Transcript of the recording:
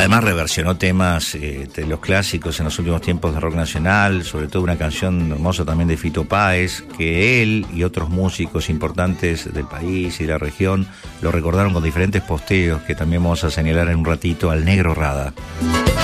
además reversionó temas de los clásicos en los últimos tiempos de rock nacional, sobre todo una canción hermosa también de Fito Páez, que él y otros músicos importantes del país y de la región lo recordaron con diferentes posteos que también vamos a señalar en un ratito, al Negro Rada.